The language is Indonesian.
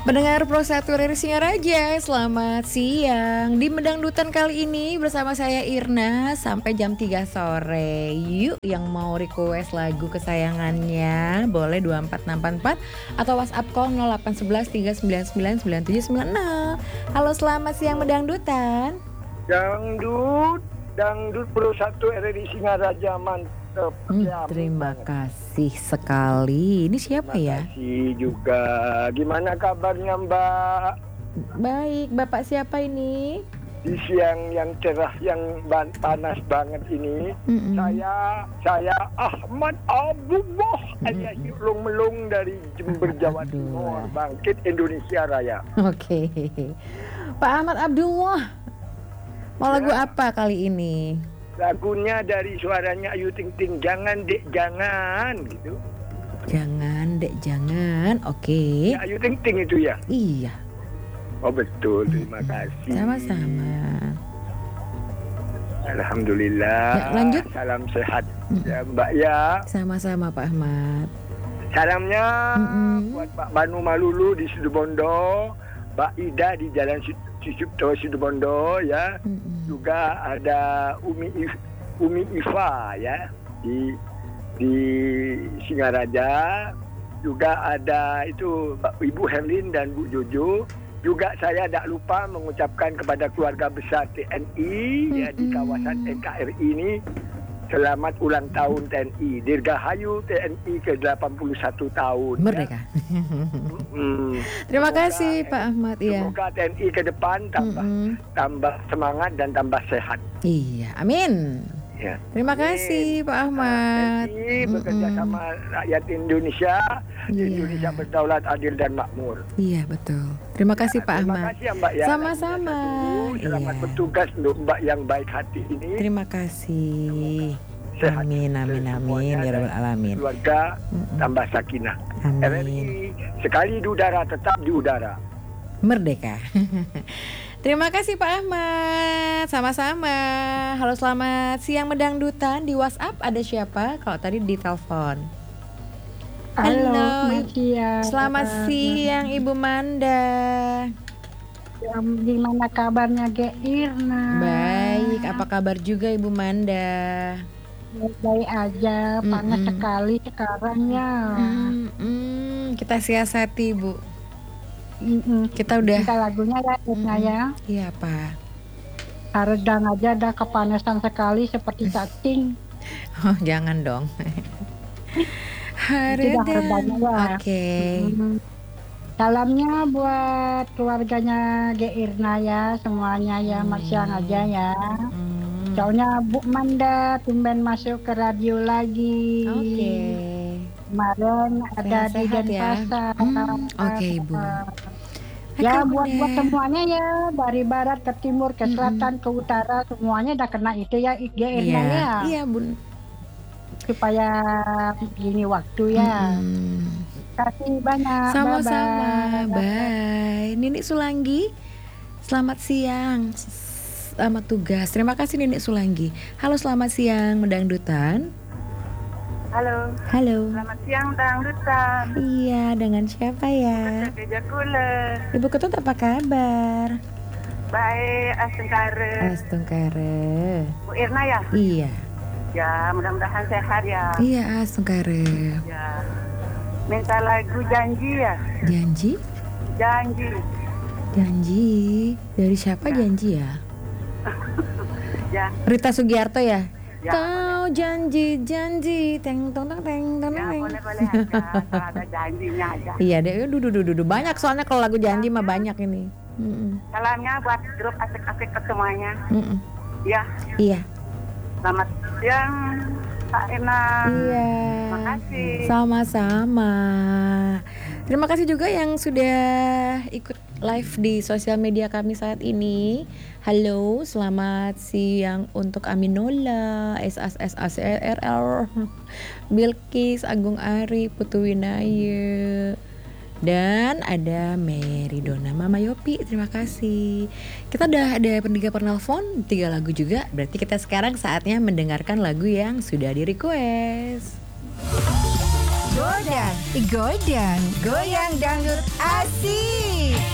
Pendengar Pro 1 RRI Singaraja, selamat siang. Di Medangdutan kali ini bersama saya Irna sampai jam 3 sore. Yuk yang mau request lagu kesayangannya boleh 2464 atau WhatsApp call 0811 399 9790. Halo, selamat siang Medangdutan. Dangdut Pro 1 RRI Singaraja, mantap. Terima kasih sekali. Ini siapa ya? Terima kasih juga. Gimana kabarnya Mbak? Baik, Bapak siapa ini? Di siang yang cerah, yang panas banget ini, saya Ahmad Abdullah alias Lung Melung dari Jember, Jawa Timur, Bangkit Indonesia Raya. Oke. Pak Ahmad Abdullah, mau lagu apa kali ini? Lagunya dari suaranya Ayu Ting Ting, jangan dek jangan gitu. Jangan dek jangan, oke. Ya, Ayu Ting Ting itu ya? Iya. Oh betul, terima kasih. Sama-sama. Alhamdulillah. Ya, lanjut. Salam sehat ya Mbak ya. Sama-sama Pak Ahmad. Salamnya buat Pak Banu Malulu di Situbondo, Mbak Ida di Jalan Cicipto Situbondo ya. Juga ada Umi Iva ya di Singaraja. Juga ada itu Ibu Herlin dan Bu Jojo. Juga saya tidak lupa mengucapkan kepada keluarga besar TNI ya di kawasan NKRI ini, selamat ulang tahun TNI. Dirgahayu TNI ke-81 tahun. Merdeka. Ya. Terima kasih Pak Ahmad. Semoga TNI ke depan tambah semangat dan tambah sehat. Iya, amin. Ya. Terima kasih Pak Ahmad. TNI bekerja sama rakyat Indonesia. Indonesia berdaulat, adil dan makmur. Iya betul. Terima kasih Pak Ahmad. Terima kasih ya Mbak ya. Sama-sama. Selamat bertugas untuk Mbak yang baik hati ini. Terima kasih. Sehat. Amin ya rabbal alamin. Keluarga tambah sakinah. Amin. RRI sekali di udara tetap di udara. Merdeka. Terima kasih Pak Ahmad. Sama-sama. Halo, selamat siang Medangdutan. Di WhatsApp ada siapa? Kalau tadi di telepon. Halo. Selamat siang Ibu Manda. Gimana kabarnya Ge Irna? Baik, apa kabar juga Ibu Manda? Baik aja, panas sekali sekarang ya. Kita siasati Bu. Kita udah. Kita lagunya ya Irna ya. Iya Pak. Haredang aja dah kepanasan sekali seperti cacing. Oh jangan dong. Haredang. Oke. Salamnya buat keluarganya Ge Irna ya, semuanya ya, siang aja ya. Soalnya Bu Manda tumben masuk ke radio lagi. Oke. Kemarin ada di Denpasar. Oke Ibu. Ya buat semuanya ya, dari barat ke timur ke selatan ke utara semuanya udah kena itu ya Ge Irna ya. Iya Bun. Supaya gini waktu ya. Kasih banyak. Sama-sama. Bye. Nini Sulanggi. Selamat siang. Selamat tugas. Terima kasih Nini Sulanggi. Halo, selamat siang Medangdutan. Halo. Halo. Selamat siang Dangdutan. Iya, dengan siapa ya? Ibu Ketut apa kabar? Baik, Astungkare. Astungkare. Bu Irna ya? Iya. Ya, mudah-mudahan sehat ya. Iya, Astungkare. Ya. Minta lagu Janji ya? Janji? Janji. Janji. Dari siapa Janji ya? Ya. Rita Sugiarto ya? Ya, kau janji teng tong teng teng teng. Ya boleh aja, ada janjinya aja. Iya deh, dudu banyak soalnya kalau lagu janji mah banyak ini. Salamnya buat grup asik-asik ke semuanya. Ya. Iya. Selamat siang Pak Irna. Iya. Makasih. Sama-sama. Terima kasih juga yang sudah ikut live di sosial media kami saat ini. Halo, selamat siang untuk Aminola, SSSACRL, Bilkis, Agung Ari, Putu Winaya, dan ada Mary Dona, Mama Yopi. Terima kasih. Kita udah ada 3 penelpon, 3 lagu juga. Berarti kita sekarang saatnya mendengarkan lagu yang sudah di request. Godang, goyang dangdut asik.